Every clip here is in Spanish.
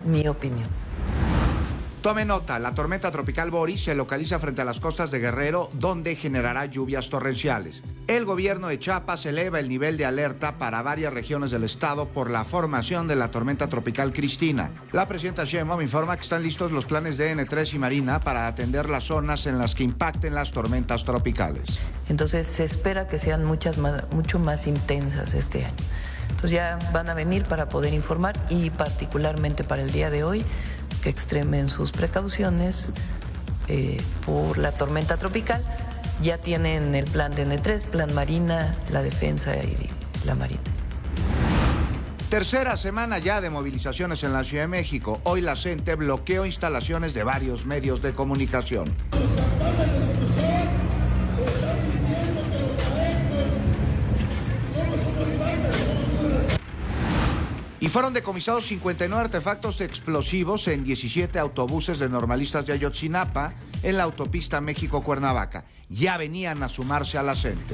mi opinión. Tome nota, la tormenta tropical Boris se localiza frente a las costas de Guerrero, donde generará lluvias torrenciales. El gobierno de Chiapas eleva el nivel de alerta para varias regiones del estado por la formación de la tormenta tropical Cristina. La presidenta Sheinbaum informa que están listos los planes de N3 y Marina para atender las zonas en las que impacten las tormentas tropicales. Entonces se espera que sean mucho más intensas este año. Entonces ya van a venir para poder informar y particularmente para el día de hoy que extremen sus precauciones por la tormenta tropical. Ya tienen el plan de N3, plan Marina, la defensa y la Marina. Tercera semana ya de movilizaciones en la Ciudad de México. Hoy la CENTE bloqueó instalaciones de varios medios de comunicación. Y fueron decomisados 59 artefactos explosivos en 17 autobuses de normalistas de Ayotzinapa en la autopista México-Cuernavaca. Ya venían a sumarse a la CENTE.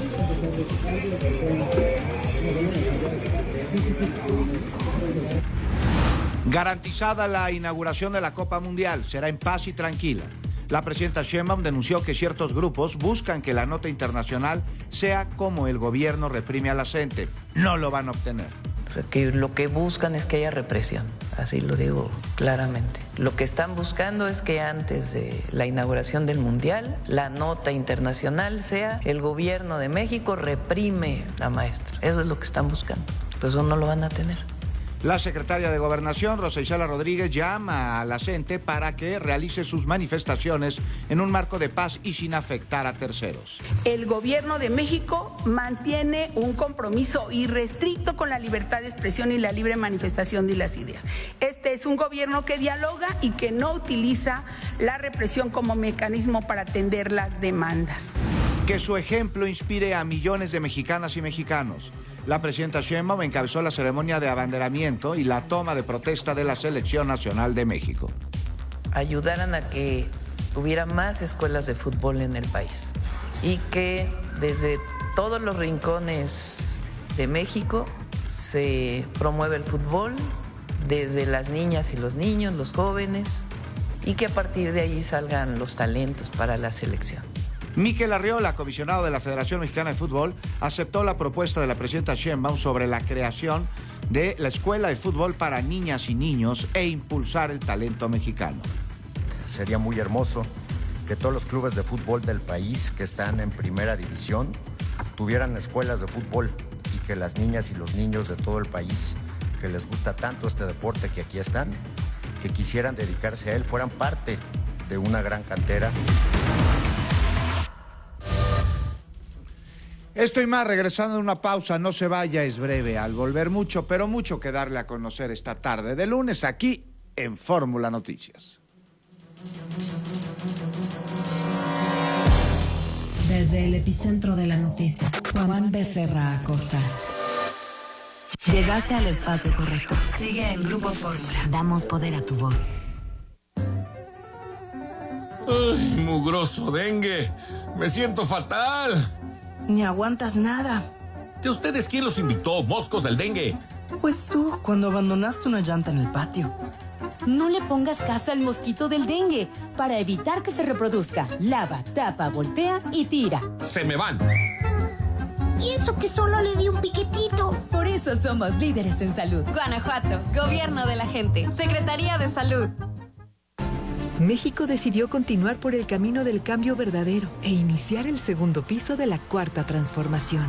Garantizada la inauguración de la Copa Mundial, será en paz y tranquila. La presidenta Sheinbaum denunció que ciertos grupos buscan que la nota internacional sea como el gobierno reprime a la CENTE. No lo van a obtener. O sea, que lo que buscan es que haya represión, así lo digo claramente. Lo que están buscando es que antes de la inauguración del Mundial, la nota internacional sea el gobierno de México reprime a maestros. Eso es lo que están buscando. Pues eso no lo van a tener. La secretaria de Gobernación, Rosa Isela Rodríguez, llama a la CENTE para que realice sus manifestaciones en un marco de paz y sin afectar a terceros. El gobierno de México mantiene un compromiso irrestricto con la libertad de expresión y la libre manifestación de las ideas. Este es un gobierno que dialoga y que no utiliza la represión como mecanismo para atender las demandas. Que su ejemplo inspire a millones de mexicanas y mexicanos. La presidenta Sheinbaum encabezó la ceremonia de abanderamiento y la toma de protesta de la Selección Nacional de México. Ayudaran a que hubiera más escuelas de fútbol en el país y que desde todos los rincones de México se promueve el fútbol, desde las niñas y los niños, los jóvenes, y que a partir de ahí salgan los talentos para la selección. Miquel Arriola, comisionado de la Federación Mexicana de Fútbol, aceptó la propuesta de la presidenta Sheinbaum sobre la creación de la Escuela de Fútbol para niñas y niños e impulsar el talento mexicano. Sería muy hermoso que todos los clubes de fútbol del país que están en primera división tuvieran escuelas de fútbol y que las niñas y los niños de todo el país que les gusta tanto este deporte que aquí están, que quisieran dedicarse a él, fueran parte de una gran cantera. Esto y más, regresando de una pausa, no se vaya, es breve. Al volver mucho, pero mucho que darle a conocer esta tarde de lunes aquí en Fórmula Noticias. Desde el epicentro de la noticia, Juan Becerra Acosta. Llegaste al espacio correcto. Sigue en Grupo Fórmula. Damos poder a tu voz. ¡Ay, mugroso dengue! ¡Me siento fatal! Ni aguantas nada. ¿De ustedes quién los invitó, moscos del dengue? Pues tú, cuando abandonaste una llanta en el patio. No le pongas casa al mosquito del dengue. Para evitar que se reproduzca, lava, tapa, voltea y tira. ¡Se me van! Y eso que solo le di un piquetito. Por eso somos líderes en salud. Guanajuato, Gobierno de la Gente, Secretaría de Salud. México decidió continuar por el camino del cambio verdadero e iniciar el segundo piso de la Cuarta Transformación.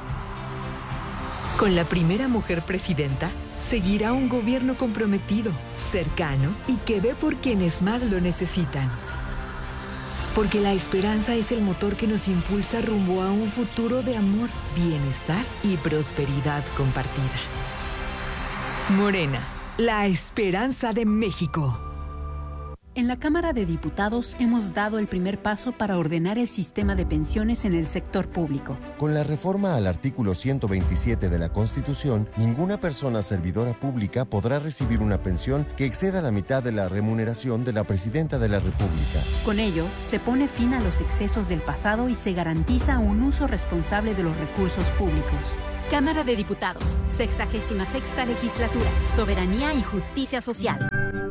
Con la primera mujer presidenta, seguirá un gobierno comprometido, cercano y que ve por quienes más lo necesitan. Porque la esperanza es el motor que nos impulsa rumbo a un futuro de amor, bienestar y prosperidad compartida. Morena, la esperanza de México. En la Cámara de Diputados hemos dado el primer paso para ordenar el sistema de pensiones en el sector público. Con la reforma al artículo 127 de la Constitución, ninguna persona servidora pública podrá recibir una pensión que exceda la mitad de la remuneración de la Presidenta de la República. Con ello, se pone fin a los excesos del pasado y se garantiza un uso responsable de los recursos públicos. Cámara de Diputados, 66ª Legislatura, Soberanía y Justicia Social.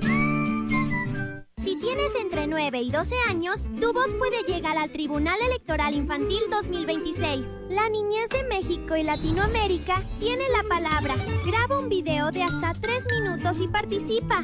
Si tienes entre 9 y 12 años, tu voz puede llegar al Tribunal Electoral Infantil 2026. La niñez de México y Latinoamérica tiene la palabra. Graba un video de hasta 3 minutos y participa.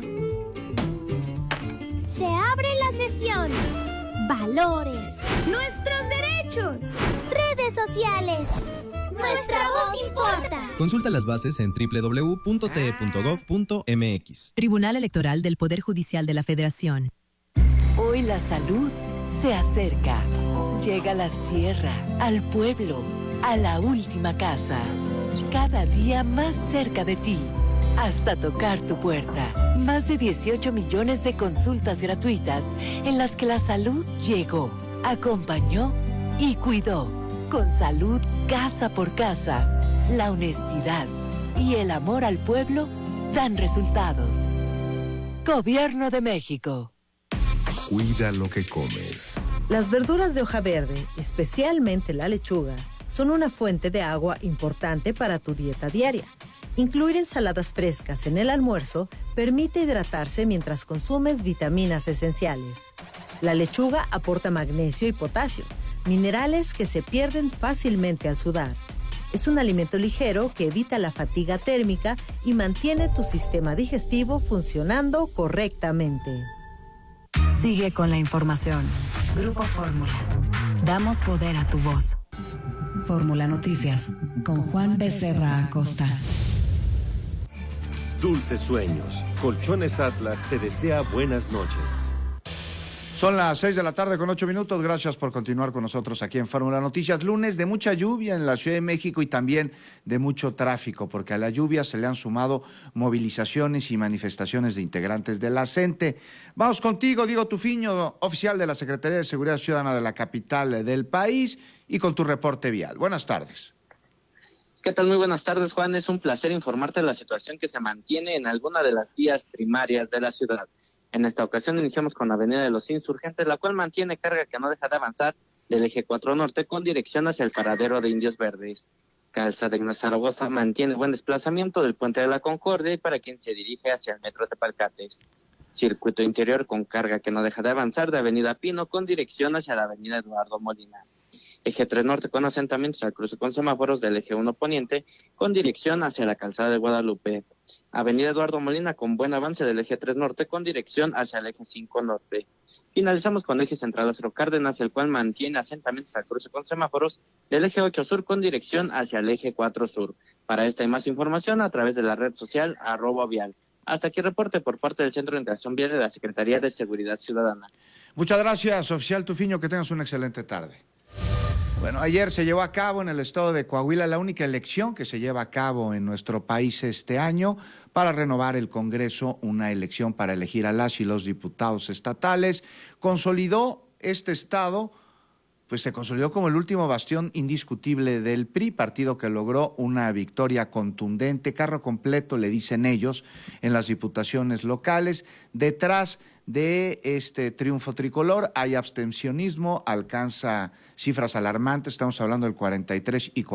Se abre la sesión. Valores. Nuestros derechos. Redes sociales. Nuestra voz importa. Consulta las bases en www.te.gov.mx. Tribunal Electoral del Poder Judicial de la Federación. Hoy la salud se acerca. Llega a la sierra, al pueblo, a la última casa. Cada día más cerca de ti, hasta tocar tu puerta. Más de 18 millones de consultas gratuitas en las que la salud llegó, acompañó y cuidó. Con salud casa por casa, la honestidad y el amor al pueblo dan resultados. Gobierno de México. Cuida lo que comes. Las verduras de hoja verde, especialmente la lechuga, son una fuente de agua importante para tu dieta diaria. Incluir ensaladas frescas en el almuerzo permite hidratarse mientras consumes vitaminas esenciales. La lechuga aporta magnesio y potasio, minerales que se pierden fácilmente al sudar. Es un alimento ligero que evita la fatiga térmica y mantiene tu sistema digestivo funcionando correctamente. Sigue con la información. Grupo Fórmula. Damos poder a tu voz. Fórmula Noticias con Juan Becerra Acosta. Dulces sueños. Colchones Atlas te desea buenas noches. Son las 6 de la tarde con 8 minutos. Gracias por continuar con nosotros aquí en Fórmula Noticias. Lunes de mucha lluvia en la Ciudad de México y también de mucho tráfico, porque a la lluvia se le han sumado movilizaciones y manifestaciones de integrantes de la CENTE. Vamos contigo, Diego Tufiño, oficial de la Secretaría de Seguridad Ciudadana de la capital del país, y con tu reporte vial. Buenas tardes. ¿Qué tal? Muy buenas tardes, Juan. Es un placer informarte de la situación que se mantiene en alguna de las vías primarias de la ciudad. En esta ocasión iniciamos con la Avenida de los Insurgentes, la cual mantiene carga que no deja de avanzar del eje 4 Norte con dirección hacia el paradero de Indios Verdes. Calzada de Ignacio Zaragoza mantiene buen desplazamiento del Puente de la Concordia y para quien se dirige hacia el Metro Tepalcates. Circuito interior con carga que no deja de avanzar de Avenida Pino con dirección hacia la Avenida Eduardo Molina. Eje 3 Norte con asentamientos al cruce con semáforos del eje 1 Poniente con dirección hacia la Calzada de Guadalupe. Avenida Eduardo Molina con buen avance del eje 3 Norte con dirección hacia el eje 5 Norte. Finalizamos con el eje central Lázaro Cárdenas, el cual mantiene asentamientos al cruce con semáforos del eje 8 Sur con dirección hacia el eje 4 Sur. Para esta y más información a través de la red social @vial. Hasta aquí reporte por parte del Centro de Interacción Vial de la Secretaría de Seguridad Ciudadana. Muchas gracias, oficial Tufiño, que tengas una excelente tarde. Bueno, ayer se llevó a cabo en el estado de Coahuila la única elección que se lleva a cabo en nuestro país este año para renovar el Congreso, una elección para elegir a las y los diputados estatales. Consolidó este estado, pues se consolidó como el último bastión indiscutible del PRI, partido que logró una victoria contundente, carro completo, le dicen ellos, en las diputaciones locales. Detrás de este triunfo tricolor hay abstencionismo, alcanza cifras alarmantes, estamos hablando del 43 y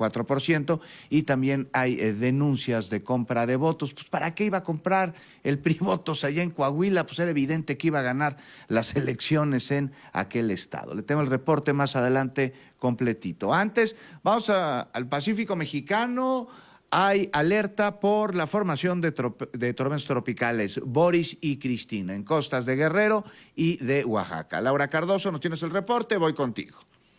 44%, y también hay denuncias de compra de votos. Pues ¿para qué iba a comprar el PRI votos allá en Coahuila? Pues era evidente que iba a ganar las elecciones en aquel estado. Le tengo el reporte más adelante completito. Antes, vamos al Pacífico mexicano. Hay alerta por la formación de tormentas tropicales Boris y Cristina en costas de Guerrero y de Oaxaca. Laura Cardoso, nos tienes el reporte, voy contigo.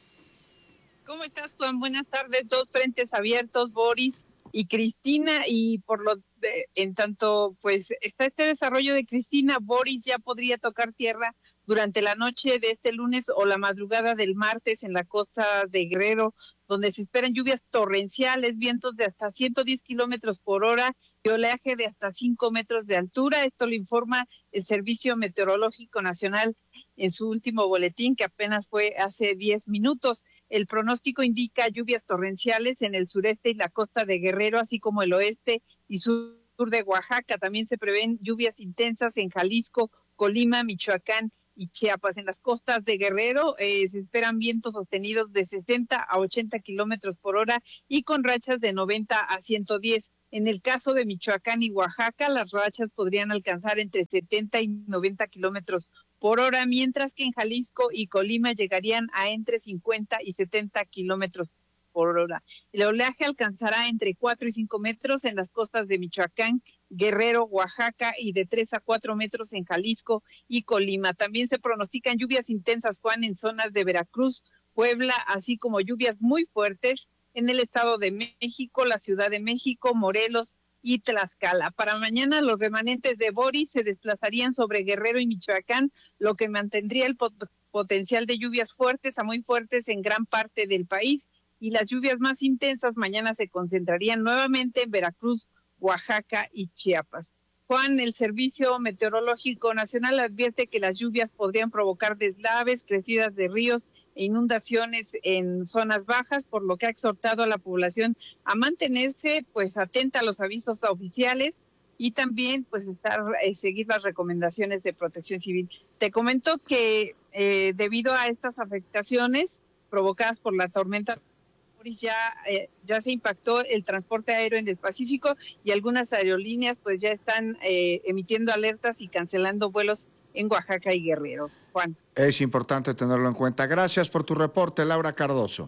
¿Cómo estás, Juan? Buenas tardes. Dos frentes abiertos, Boris y Cristina, y en tanto pues está este desarrollo de Cristina, Boris ya podría tocar tierra durante la noche de este lunes o la madrugada del martes en la costa de Guerrero, donde se esperan lluvias torrenciales, vientos de hasta 110 kilómetros por hora y oleaje de hasta 5 metros de altura. Esto lo informa el Servicio Meteorológico Nacional en su último boletín, que apenas fue hace 10 minutos. El pronóstico indica lluvias torrenciales en el sureste y la costa de Guerrero, así como el oeste y sur de Oaxaca. También se prevén lluvias intensas en Jalisco, Colima, Michoacán y Chiapas. En las costas de Guerrero se esperan vientos sostenidos de 60 a 80 kilómetros por hora y con rachas de 90 a 110. En el caso de Michoacán y Oaxaca, las rachas podrían alcanzar entre 70 y 90 kilómetros por hora, mientras que en Jalisco y Colima llegarían a entre 50 y 70 kilómetros por hora. El oleaje alcanzará entre 4 y 5 metros en las costas de Michoacán, Guerrero, Oaxaca y de 3 a 4 metros en Jalisco y Colima. También se pronostican lluvias intensas, Juan, en zonas de Veracruz, Puebla, así como lluvias muy fuertes en el Estado de México, la Ciudad de México, Morelos y Tlaxcala. Para mañana los remanentes de Boris se desplazarían sobre Guerrero y Michoacán, lo que mantendría el potencial de lluvias fuertes a muy fuertes en gran parte del país, y las lluvias más intensas mañana se concentrarían nuevamente en Veracruz, Oaxaca y Chiapas. Juan, el Servicio Meteorológico Nacional advierte que las lluvias podrían provocar deslaves, crecidas de ríos e inundaciones en zonas bajas, por lo que ha exhortado a la población a mantenerse pues atenta a los avisos oficiales y también pues seguir las recomendaciones de Protección Civil. Te comento que debido a estas afectaciones provocadas por la tormenta ya se impactó el transporte aéreo en el Pacífico y algunas aerolíneas pues ya están emitiendo alertas y cancelando vuelos en Oaxaca y Guerrero. Juan. Es importante tenerlo en cuenta. Gracias por tu reporte, Laura Cardoso.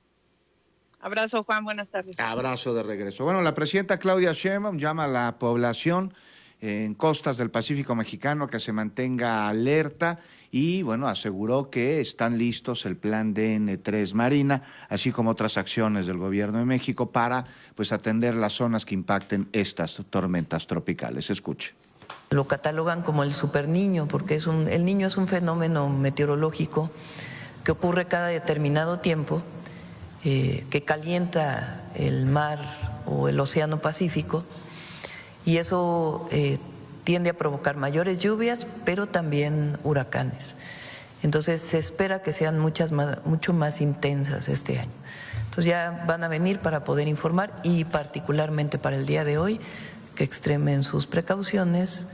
Abrazo, Juan, buenas tardes. Abrazo de regreso. Bueno, la presidenta Claudia Sheinbaum llama a la población en costas del Pacífico mexicano que se mantenga alerta y, bueno, aseguró que están listos el plan DN3 Marina, así como otras acciones del gobierno de México para, pues, atender las zonas que impacten estas tormentas tropicales. Escuche. Lo catalogan como el superniño porque el niño es un fenómeno meteorológico que ocurre cada determinado tiempo, que calienta el mar o el océano Pacífico, y eso tiende a provocar mayores lluvias, pero también huracanes. Entonces se espera que sean mucho más intensas este año. Entonces ya van a venir para poder informar y particularmente para el día de hoy que extremen sus precauciones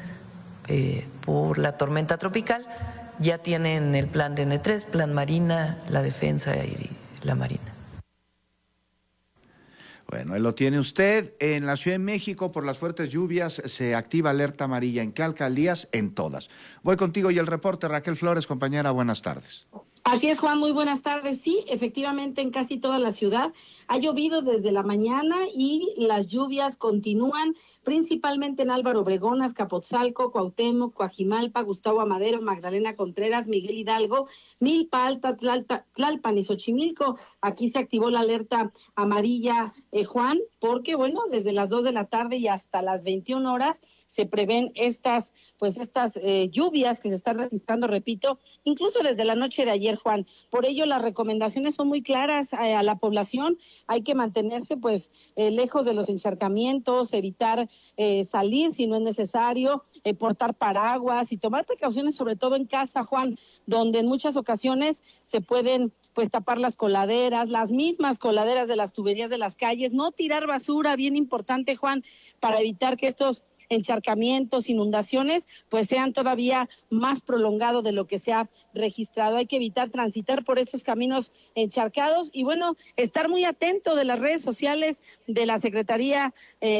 por la tormenta tropical. Ya tienen el plan DN3, plan Marina, la defensa y la Marina. Bueno, ahí lo tiene usted. En la Ciudad de México, por las fuertes lluvias, se activa alerta amarilla. ¿En qué alcaldías? En todas. Voy contigo y el reporte, Raquel Flores, compañera, buenas tardes. Así es, Juan, muy buenas tardes. Sí, efectivamente, en casi toda la ciudad ha llovido desde la mañana y las lluvias continúan, principalmente en Álvaro Obregón, Azcapotzalco, Cuauhtémoc, Coajimalpa, Gustavo Amadero, Magdalena Contreras, Miguel Hidalgo, Milpa Alta, Tlalpan y Xochimilco. Aquí se activó la alerta amarilla, Juan, porque, bueno, desde las 2 de la tarde y hasta las 21 horas se prevén estas lluvias que se están registrando, repito, incluso desde la noche de ayer, Juan. Por ello, las recomendaciones son muy claras a la población. Hay que mantenerse, pues, lejos de los encharcamientos, evitar salir si no es necesario, portar paraguas y tomar precauciones, sobre todo en casa, Juan, donde en muchas ocasiones se pueden, pues, tapar las coladeras, las mismas coladeras de las tuberías de las calles, no tirar basura, bien importante, Juan, para evitar que estos encharcamientos, inundaciones, pues sean todavía más prolongados de lo que se ha registrado. Hay que evitar transitar por estos caminos encharcados y, bueno, estar muy atento de las redes sociales de la Secretaría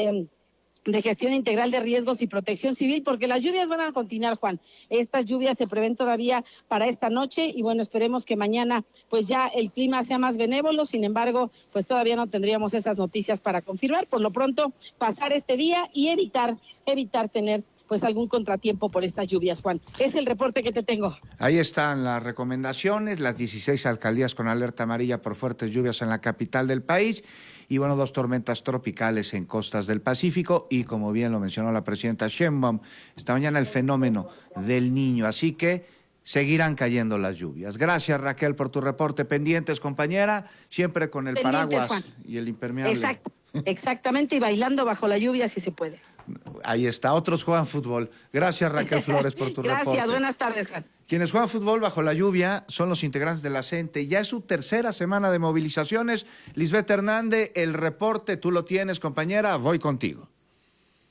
de Gestión Integral de Riesgos y Protección Civil, porque las lluvias van a continuar, Juan. Estas lluvias se prevén todavía para esta noche y, bueno, esperemos que mañana pues ya el clima sea más benévolo. Sin embargo, pues todavía no tendríamos esas noticias para confirmar. Por lo pronto, pasar este día y evitar tener pues algún contratiempo por estas lluvias, Juan. Es el reporte que te tengo. Ahí están las recomendaciones, las 16 alcaldías con alerta amarilla por fuertes lluvias en la capital del país y, bueno, 2 tormentas tropicales en costas del Pacífico y, como bien lo mencionó la presidenta Sheinbaum, esta mañana el fenómeno del niño, así que seguirán cayendo las lluvias. Gracias, Raquel, por tu reporte. Pendientes, compañera, siempre con el paraguas, Juan, y el impermeable. Exactamente, y bailando bajo la lluvia si se puede. Ahí está, otros juegan fútbol. Gracias, Raquel Flores, por tu reporte. Gracias, buenas tardes, Juan. Quienes juegan fútbol bajo la lluvia son los integrantes de la CENTE. Ya es su tercera semana de movilizaciones. Lisbeth Hernández, el reporte, tú lo tienes, compañera, voy contigo.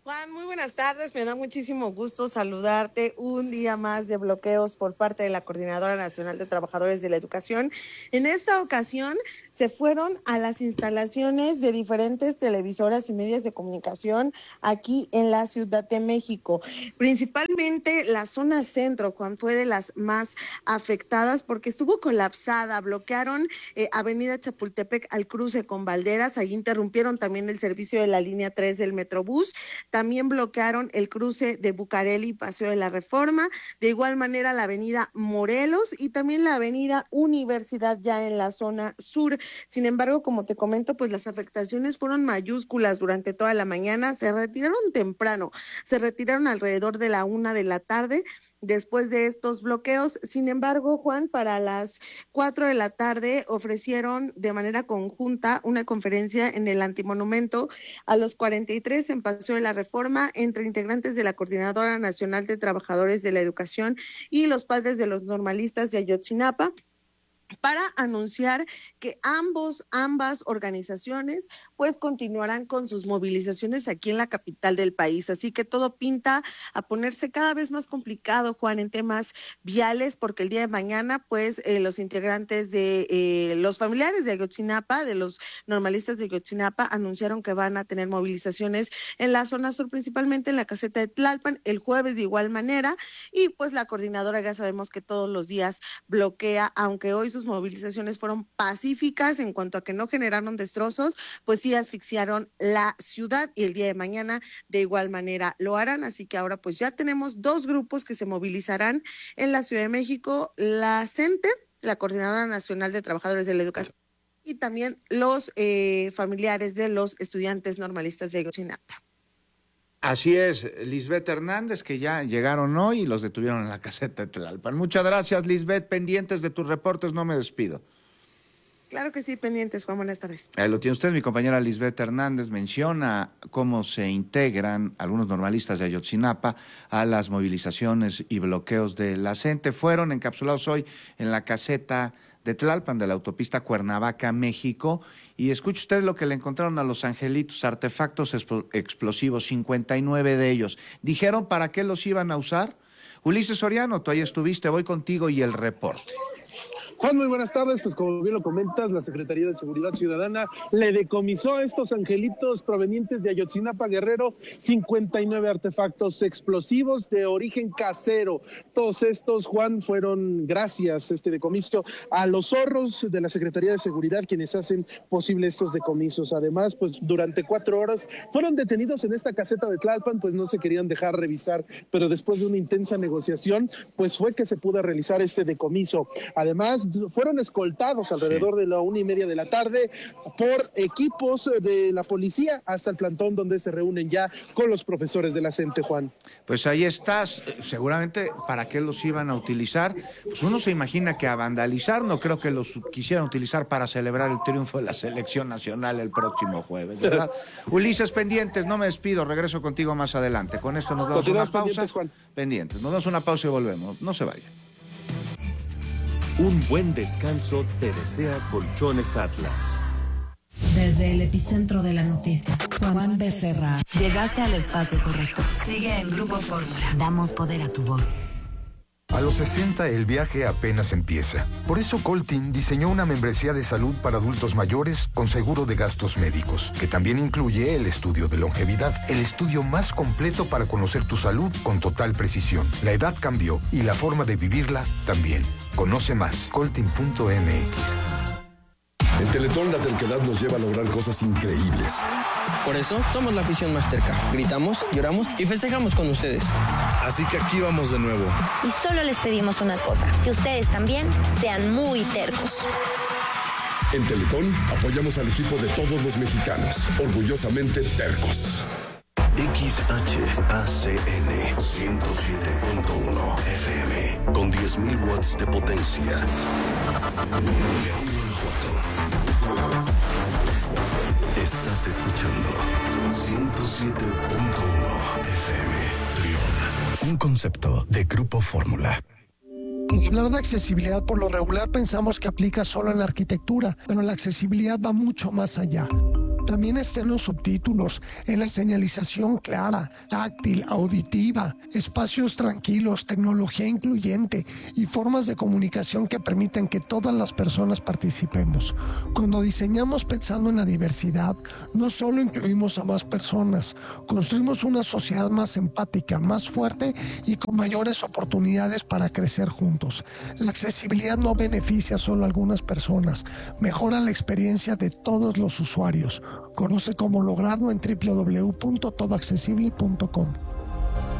Juan, muy buenas tardes. Me da muchísimo gusto saludarte. Un día más de bloqueos por parte de la Coordinadora Nacional de Trabajadores de la Educación. En esta ocasión se fueron a las instalaciones de diferentes televisoras y medios de comunicación aquí en la Ciudad de México. Principalmente la zona centro, Juan, fue de las más afectadas porque estuvo colapsada. Bloquearon Avenida Chapultepec al cruce con Valderas. Ahí interrumpieron también el servicio de la línea 3 del Metrobús. También bloquearon el cruce de Bucareli y Paseo de la Reforma, de igual manera la avenida Morelos y también la avenida Universidad ya en la zona sur. Sin embargo, como te comento, pues las afectaciones fueron mayúsculas durante toda la mañana, se retiraron temprano, se retiraron alrededor de la 1 de la tarde, después de estos bloqueos. Sin embargo, Juan, para las 4 de la tarde ofrecieron de manera conjunta una conferencia en el Antimonumento a los 43 en Paseo de la Reforma entre integrantes de la Coordinadora Nacional de Trabajadores de la Educación y los padres de los normalistas de Ayotzinapa, para anunciar que ambas organizaciones pues continuarán con sus movilizaciones aquí en la capital del país. Así que todo pinta a ponerse cada vez más complicado, Juan, en temas viales, porque el día de mañana pues los integrantes de los familiares de Ayotzinapa, de los normalistas de Ayotzinapa, anunciaron que van a tener movilizaciones en la zona sur, principalmente en la caseta de Tlalpan, el jueves de igual manera, y pues la coordinadora ya sabemos que todos los días bloquea, aunque hoy sus movilizaciones fueron pacíficas en cuanto a que no generaron destrozos, pues sí asfixiaron la ciudad, y el día de mañana de igual manera lo harán. Así que ahora pues ya tenemos 2 grupos que se movilizarán en la Ciudad de México: la CENTE, la Coordinadora Nacional de Trabajadores de la Educación, y también los familiares de los estudiantes normalistas de Ayotzinapa. Así es, Lisbeth Hernández, que ya llegaron hoy y los detuvieron en la caseta de Tlalpan. Muchas gracias, Lisbeth. Pendientes de tus reportes, no me despido. Claro que sí, pendientes, Juan, buenas tardes. Ahí lo tiene usted, mi compañera Lisbeth Hernández menciona cómo se integran algunos normalistas de Ayotzinapa a las movilizaciones y bloqueos de la CENTE. Fueron encapsulados hoy en la caseta de Tlalpan, de la autopista Cuernavaca, México, y escuche usted lo que le encontraron a los angelitos: artefactos explosivos, 59 de ellos. ¿Dijeron para qué los iban a usar? Ulises Soriano, tú ahí estuviste, voy contigo y el reporte. Juan, muy buenas tardes. Pues como bien lo comentas, la Secretaría de Seguridad Ciudadana le decomisó a estos angelitos provenientes de Ayotzinapa, Guerrero, 59 artefactos explosivos de origen casero. Todos estos, Juan, fueron gracias este decomiso a los zorros de la Secretaría de Seguridad, quienes hacen posible estos decomisos. Además, pues durante 4 horas fueron detenidos en esta caseta de Tlalpan, pues no se querían dejar revisar, pero después de una intensa negociación, pues fue que se pudo realizar este decomiso. Además, fueron escoltados alrededor de la 1:30 de la tarde por equipos de la policía hasta el plantón donde se reúnen ya con los profesores de la CENTE, Juan. Pues ahí estás. Seguramente, ¿para qué los iban a utilizar? Pues uno se imagina que a vandalizar. No creo que los quisieran utilizar para celebrar el triunfo de la selección nacional el próximo jueves, ¿verdad? Ulises, pendientes, no me despido, regreso contigo más adelante. Con esto nos vamos a una pausa. Pendientes, Juan. Pendientes, nos damos una pausa y volvemos. No se vayan. Un buen descanso te desea Colchones Atlas. Desde el epicentro de la noticia, Juan Becerra. Llegaste al espacio correcto. Sigue en Grupo Fórmula. Damos poder a tu voz. A los 60 el viaje apenas empieza. Por eso Coltin diseñó una membresía de salud para adultos mayores con seguro de gastos médicos, que también incluye el estudio de longevidad, el estudio más completo para conocer tu salud con total precisión. La edad cambió y la forma de vivirla también. Conoce más, coltin.mx. En Teletón la terquedad nos lleva a lograr cosas increíbles. Por eso somos la afición más terca. Gritamos, lloramos y festejamos con ustedes. Así que aquí vamos de nuevo. Y solo les pedimos una cosa, que ustedes también sean muy tercos. En Teletón apoyamos al equipo de todos los mexicanos, orgullosamente tercos. XHACN 107.1 FM con 10.000 watts de potencia. León, Guanajuato. Estás escuchando 107.1 FM Trión. Un concepto de Grupo Fórmula. Hablar de accesibilidad por lo regular pensamos que aplica solo en la arquitectura, pero la accesibilidad va mucho más allá. También estén los subtítulos, en la señalización clara, táctil, auditiva, espacios tranquilos, tecnología incluyente y formas de comunicación que permiten que todas las personas participemos. Cuando diseñamos pensando en la diversidad, no solo incluimos a más personas, construimos una sociedad más empática, más fuerte y con mayores oportunidades para crecer juntos. La accesibilidad no beneficia solo a algunas personas, mejora la experiencia de todos los usuarios. Conoce cómo lograrlo en www.todoaccesible.com.